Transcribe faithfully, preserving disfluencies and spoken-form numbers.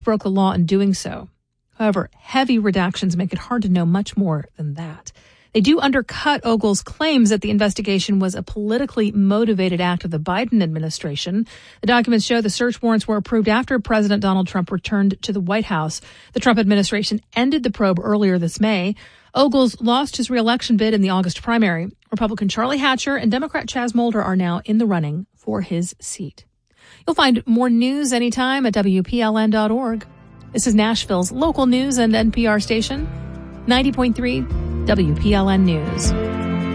broke the law in doing so. However, heavy redactions make it hard to know much more than that. They do undercut Ogle's claims that the investigation was a politically motivated act of the Biden administration. The documents show the search warrants were approved after President Donald Trump returned to the White House. The Trump administration ended the probe earlier this May. Ogles lost his reelection bid in the August primary. Republican Charlie Hatcher and Democrat Chaz Molder are now in the running for his seat. You'll find more news anytime at W P L N dot org. This is Nashville's local news and N P R station, ninety point three W P L N News.